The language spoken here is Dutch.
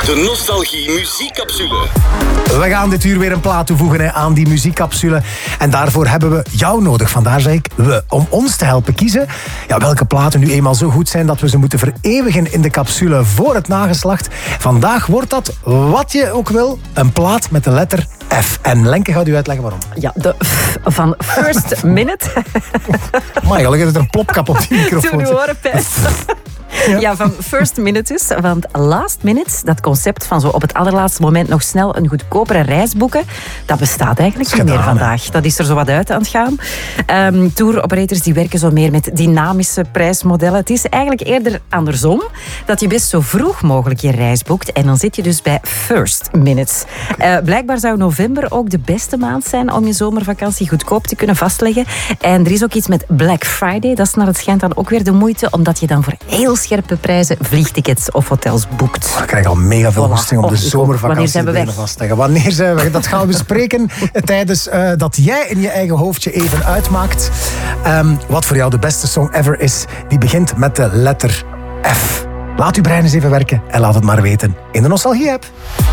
De Nostalgie Muziekcapsule. We gaan dit uur weer een plaat toevoegen aan die muziekcapsule. En daarvoor hebben we jou nodig. Vandaar zei ik, om ons te helpen kiezen. Ja, welke platen nu eenmaal zo goed zijn dat we ze moeten vereeuwigen in de capsule voor het nageslacht. Vandaag wordt dat, wat je ook wil, een plaat met de letter F. En Lenke gaat u uitleggen waarom. Ja, de F van First Minute. Maar gelukkig is er een plopkap op die microfoon. Toen u horen, Pijs. Ja, van First Minute dus. Want Last Minute, dat concept van zo op het allerlaatste moment nog snel een goedkopere reis boeken, dat bestaat eigenlijk niet meer vandaag. Dat is er zo wat uit aan het gaan. Tour operators die werken zo meer met dynamische prijsmodellen. Het is eigenlijk eerder andersom, dat je best zo vroeg mogelijk je reis boekt. En dan zit je dus bij First Minutes. Blijkbaar zou november ook de beste maand zijn om je zomervakantie goedkoop te kunnen vastleggen. En er is ook iets met Black Friday. Dat is naar het schijnt dan ook weer de moeite, omdat je dan voor heel scherpe prijzen vliegtickets of hotels boekt. Ik krijg al mega veel goesting om de zomervakantie Wanneer zijn we weg? vastleggen. Wanneer zijn we weg? Dat gaan we bespreken tijdens dat jij in je eigen hoofdje even uitmaakt. Wat voor jou de beste song ever is, die begint met de letter F. Laat uw brein eens even werken en laat het maar weten in de Nostalgie-app.